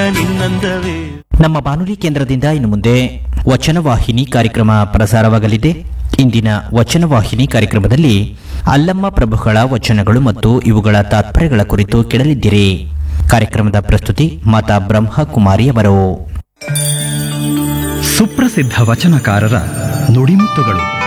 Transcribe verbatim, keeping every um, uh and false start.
ನಿನ್ನಂದವೇ. ನಮ್ಮ ಬಾನುಲಿ ಕೇಂದ್ರದಿಂದ ಇನ್ನು ಮುಂದೆ ವಚನವಾಹಿನಿ ಕಾರ್ಯಕ್ರಮ ಪ್ರಸಾರವಾಗಲಿದೆ. ಇಂದಿನ ವಚನವಾಹಿನಿ ಕಾರ್ಯಕ್ರಮದಲ್ಲಿ ಅಲ್ಲಮ್ಮ ಪ್ರಭುಗಳ ವಚನಗಳು ಮತ್ತು ಇವುಗಳ ತಾತ್ಪರ್ಯಗಳ ಕುರಿತು ಕೇಳಲಿದ್ದೀರಿ. ಕಾರ್ಯಕ್ರಮದ ಪ್ರಸ್ತುತಿ ಮಾತಾ ಬ್ರಹ್ಮಕುಮಾರಿಯವರು. ಸುಪ್ರಸಿದ್ಧ ವಚನಕಾರರ ನುಡಿಮುತ್ತುಗಳು.